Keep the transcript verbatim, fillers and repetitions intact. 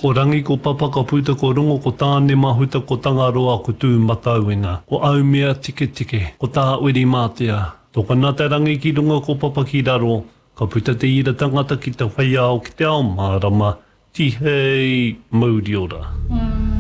Ko rangi ko papa ka puta ko rongo ko tāne mahuta ko tangaroa ko tū matauenga. Ko au mea tike tike, ko tā uri mātea. Tō kanata rangi ki runga ko papa ki raro, ka puta te ira tangata ki te whai ao ki te ao mārama, ti hei mauri ora. Mm.